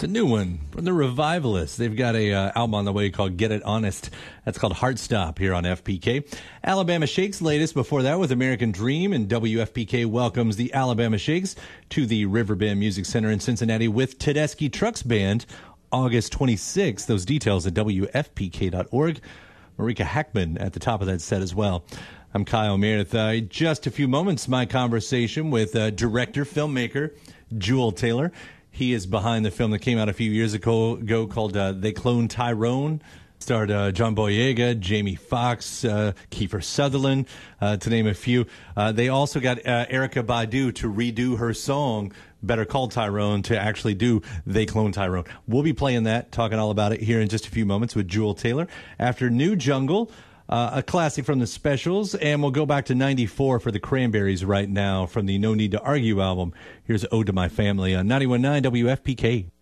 It's a new one from the Revivalists. They've got a album on the way called Get It Honest. That's called Heartstop here on FPK. Alabama Shakes latest before that with American Dream, and WFPK welcomes the Alabama Shakes to the Riverbend Music Center in Cincinnati with Tedeschi Trucks Band August 26th. Those details at WFPK.org. Marika Hackman at the top of that set as well. I'm Kyle Meredith. Just a few moments, my conversation with director, filmmaker, Jewel Taylor. He is behind the film that came out a few years ago called They Cloned Tyrone. Starred John Boyega, Jamie Foxx, Kiefer Sutherland, to name a few. They also got Erykah Badu to redo her song, Better Call Tyrone, to actually do They Cloned Tyrone. We'll be playing that, talking all about it here in just a few moments with Jewel Taylor. After New Jungle, a classic from the Specials, and we'll go back to 94 for the Cranberries right now from the No Need to Argue album. Here's Ode to My Family on 91.9 WFPK.